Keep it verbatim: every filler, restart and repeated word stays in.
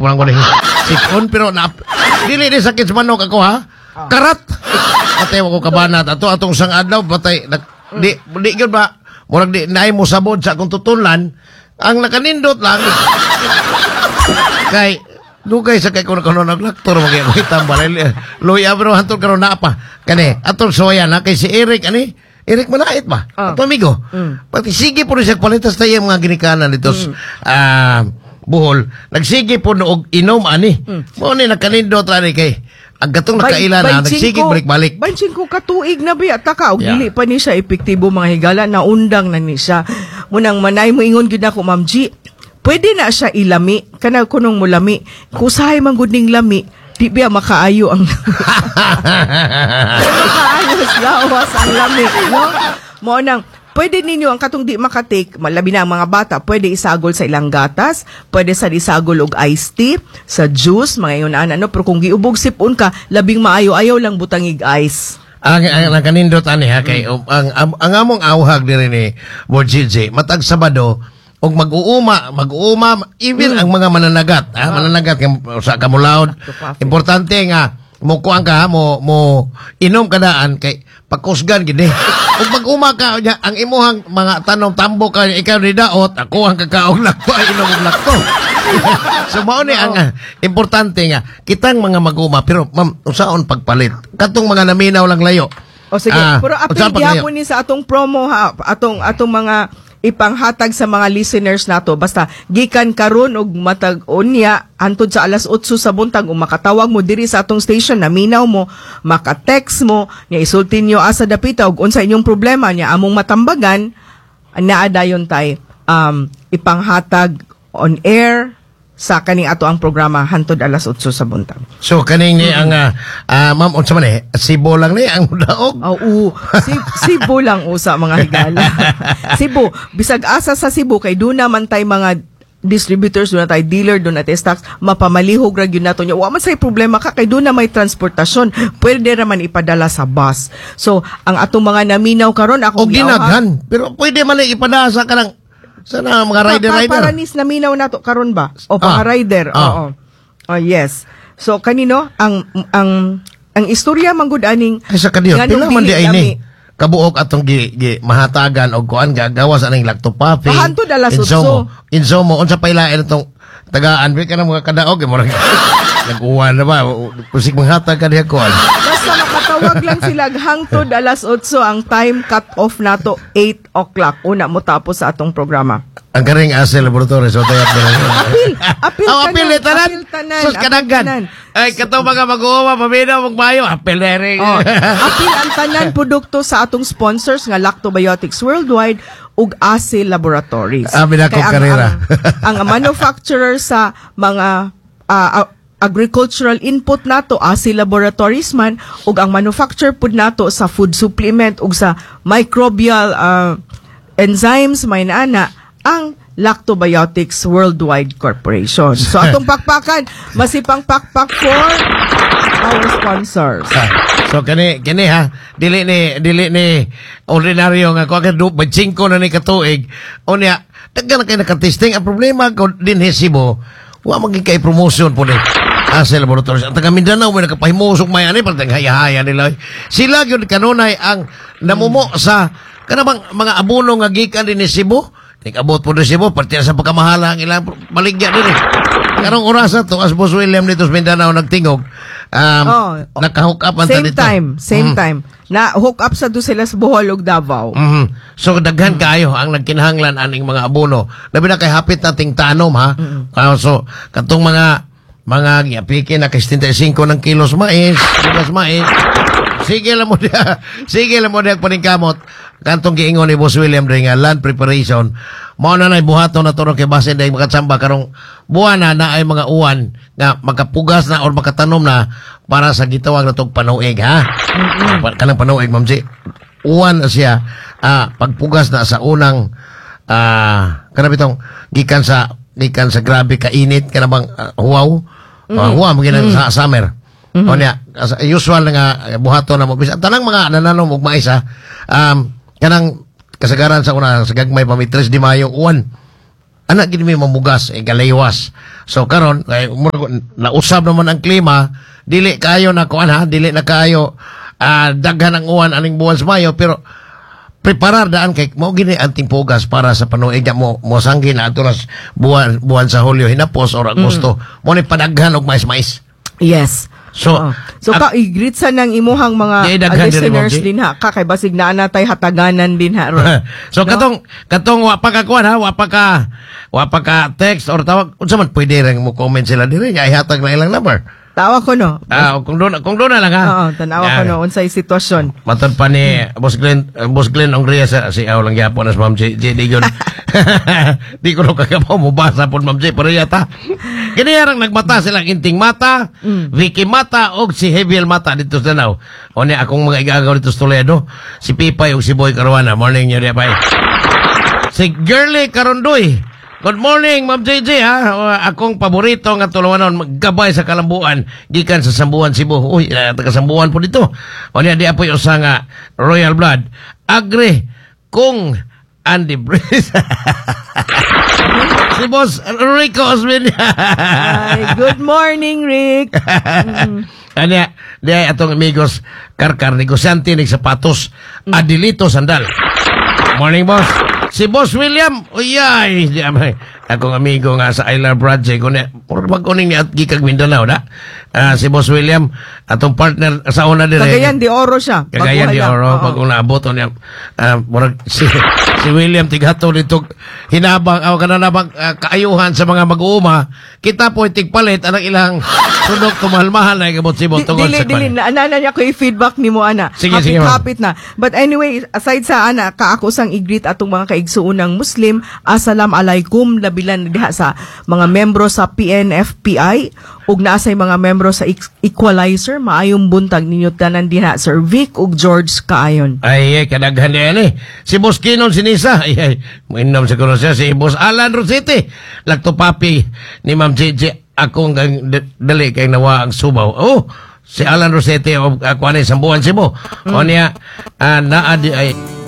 Parang ko sikon, pero na, dili ni sakit sa manok ako, ha? Karat! Patay ko kabanat. Ato, atong sang adlaw, patay. Nag, di, di, di, ba? Murag di, naay mo sabod sa akong tutulan. Ang nakanindot lang. Kay, dugay sa kay kuno kuno naglaktor, mag-iwit ang balay. Luya, pero hantol karon na pa. Kani, atong soya na, kay si Eric, ani? Eric Malait ba? Oh. Ato amigo. Mm. Pati sige po rin siya kwalitas tayo mga ginikanan dito mm. uh, Bohol. Nagsige po noog inom ani. Mm. Mo ni nakanindot ani kay ang gatong nakaila na nagsige balik-balik. Bansin ko katuig na biya taka og yeah. Dili pa ni siya epektibo mga higala na undang na ni siya. Munang manay mo ingon gyud ako Ma'am G. Pwede na siya ilami kana kunong mo lami. Kusahay man gud ning lami. Di biya makaayo ang makaayo lawas ang lami, no? Mo nang pwede ninyo ang katong di makatik, malabi na ang mga bata, pwede isagol sa ilang gatas, pwede sa isagol og iced tea, sa juice, mga yun ano, pero kung giubog sipon ka, labing maayo-ayaw lang butangig ice. Ang ang kanindot ani ha kay um, ang, ang ang among awhag diri ni Bojiji matag Sabado og mag-uuma, mag-uuma even mm. ang mga mananagat, ha, ah. mananagat kay sa kamulaod. Importante nga mo kuan ka mo mo inom kadaan kay pagkusgan gid eh. Ug mag-uma ka ang imuhang mga tanom tambo ka ikaw ni daot, ako ang kakaog lakto ay inom og lakto. So mao ni ang uh, importante nga kitang mga mag-uma pero ma'am unsaon pagpalit katong mga naminaw lang layo. O sige, uh, pero apil gyapon ni sa atong promo ha, atong atong mga ipanghatag sa mga listeners nato basta gikan karon og matag unya hantod sa alas otso sa buntag o makatawag mo diri sa atong station naminaw mo maka-text mo nya isulti niyo asa dapita og unsa inyong problema nya among matambagan naa dayon tay um, ipanghatag on air sa kaning ato ang programa hantod alas otso sa buntag. So kaning ni ang uh, uh, ma'am unsa man eh Cebu lang ni ang daog. Oo, oh, uh, si, Cebu lang usa mga higala. Cebu, bisag asa sa Cebu kay do naman tay mga distributors, do na tay dealer, do na tay stocks, mapamalihog ra gyud nato nya. Wa man say problema ka kay do na may transportasyon. Pwede ra man ipadala sa bus. So ang atong mga naminaw karon ako ginaghan, pero pwede man ipadala sa kanang sana mga rider-rider. Pa, paranis na minaw na to karon ba? O mga ah, rider. Ah. Oo. Oh, yes. So kanino ang ang ang istorya manggod aning ay sa kaniyo pila man di ay ni kabuok atong gi, gi mahatagan og kuan gagawas aning lactopapy. Pahanto dalas utso. Insomo unsa pailain itong tagaan bi kana mga kadaog mo nag-uwan na ba kusig manghatag ka diha kuan. Basta makatawag lang sila hangtod alas otso ang time cut off nato eight o'clock una mo tapos sa atong programa. Ang karing asa laboratory so tayat na lang. Apil, apil oh, apil tanan. Apil tanan. Sus kadaghan. Ay kato mga mag-uwa mabinaw magmayo apil ere. Oh, apil ang tanan produkto sa atong sponsors nga Lactobiotics Worldwide ug A C E Laboratories. Abi na ko karera. Ang, ang manufacturer sa mga uh, agricultural input nato A C E Laboratories man ug ang manufacturer pud nato sa food supplement ug sa microbial uh, enzymes may naana ang Lactobiotics Worldwide Corporation. So atong pakpakan masipang pakpak for our sponsors. So kani kani ha dili ni dili ni ordinaryo nga ko ka do bajingko na ni katuig unya daghan kay nakatesting ang problema ko din Cebu wa maging kay promotion po ni A C E Laboratories ang taga Mindanao may nakapahimusok may ani pag haya nila sila gyud kanunay ang namumo sa kanabang mga abono nga gikan din ni Cebu. Nik-abot po na siya mo, pati sa pagkamahala ang ilang baligya din eh. Karong orasa to, as Boss William dito sa Mindanao nagtingog, um, oh, nakahook up ang same dito. time, same mm. time. Na hook up sa doon sila sa Bohol ug Davao. Mm-hmm. So daghan mm. kayo ang nagkinahanglan aning mga abono. Labi na kay hapit nating tanom ha. Mm-hmm. Uh, so katong mga mga giapiki na kay seventy-five ng kilos mais, kilos mais. Sige lang mo dia. Sige lang mo dia paningkamot. Kantong giingon ni Boss William ring uh, land preparation. Mao na nay buhaton na turo kay base day makatsamba karong buwan na na ay mga uwan nga makapugas na or makatanom na para sa gitawag na tong panuig ha. Mm-hmm. Kanang panuig ma'am si. Uwan na siya ah, pagpugas na sa unang ah, kanang bitong gikan sa gikan sa grabe ka init kanang uh, huwaw. Mm-hmm. Uh, huwaw mo mm-hmm. sa summer. Mm-hmm. O niya, usual nga buhaton na mo. Tanang mga nananong og mais ha. Um, kanang kasagaran sa una sa gagmay pamitres di Mayo uwan. anak gid mi mamugas e galaywas. So karon kay nausab naman ang klima, dili kayo na kuan ha, dili na kayo uh, daghan ang uwan aning buwan sa Mayo, pero preparar daan kay mo gini ang timpugas para sa panuig mo mo sanggi na atulas buwan buwan sa Hulyo hinapos or Agosto mm. mo ni padaghan og mais-mais. Yes. So, uh, so ka igreet sa nang imuhang mga yeah, uh, listeners din ha, ka kay basig na natay hataganan din ha. So no? katong katong wa pa ka kuan ha, wa pa ka wa pa ka text or tawag unsa man pwede ring mo comment sila diri ay hatag na ilang number. Tawa ko no. Ah, kung doon kung doon na lang ha. Oo, tanawa ko no unsay sitwasyon. Matod pa ni Boss Glenn, uh, Boss Glenn Ongria sa si aw lang gyapon as Ma'am J, J Digon. Di ko no kagapaw mo basa pud Ma'am J pero yata. Kini arang nagmata sila Inting Mata, mm. Vicky Mata og si Hebiel Mata dito sa Danau. O ni akong mga igagaw dito sa Toledo, si Pipay og si Boy Caruana. Morning niyo diya pay. Si Girly Carondoy. Good morning, Ma'am J J, ha? Akong paborito nga tuluanon maggabay sa kalambuan gikan sa Sambuan, Cebu. Uy, uh, taga Sambuan po dito. O niya, di apoy usa nga Royal Blood. Agre kung Andy Breeze. Si Boss Rico Osmin. Ay, good morning, Rick. Mm. Anya, di ay atong amigos karkar negosyante ng sapatos mm. Adilito Sandal. Morning, boss. Si Boss William, uyay, akong amigo nga sa Isla Project, pag-uning ni at Gikag Mindanao, na? Uh, si Boss William, atong partner sa una din. Cagayan de Oro siya. Cagayan de Oro, pag una abot, niya, uh, si, si William Tighato nito, hinabang, o uh, kananabang uh, kaayuhan sa mga mag-uuma, kita po itigpalit, anang ilang sunok tumalmahal na ikabot si Bot. Dili, dili, naana niya ko i-feedback ni mo, ana. Sige, hapit, sige, hapit na. But anyway, aside sa, ana, kaako sang i-greet atong mga kaigsuunang Muslim, Assalamu alaikum, labilan diha sa mga membro sa P N F P I, ug naasay mga membro sa Equalizer, maayong buntag ninyo tanan diha, Sir Vic ug George kaayon. Ay, ay kadaghan diyan eh. Si Boss Kinon Sinisa, ay, ay, mainom siguro siya, si Boss Alan Rosete, lagto papi ni Ma'am J J, akong dali kay nawa ang subaw. Oh, si Alan Rosete, o ako anay Sambuan Cebu. O niya, uh, naa di ay,